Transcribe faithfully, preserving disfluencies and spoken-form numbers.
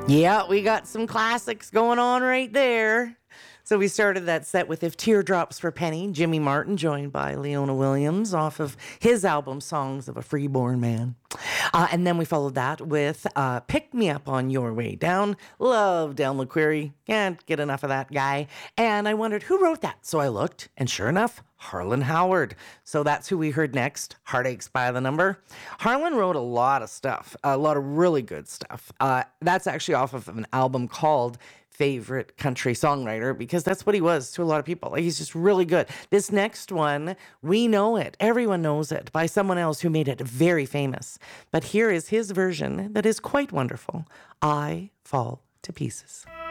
Yeah, we got some classics going on right there. So we started that set with If Teardrops Were Penny, Jimmy Martin, joined by Leona Williams off of his album Songs of a Freeborn Man. Uh, and then we followed that with uh, Pick Me Up on Your Way Down. Love Del McQuarrie. Can't get enough of that guy. And I wondered who wrote that. So I looked, and sure enough, Harlan Howard. So that's who we heard next, Heartaches by the Number. Harlan wrote a lot of stuff, a lot of really good stuff. Uh, that's actually off of an album called Favorite Country Songwriter, because that's what he was to a lot of people. Like, he's just really good. This next one, we know it. Everyone knows it by someone else who made it very famous. But here is his version that is quite wonderful. I Fall to Pieces.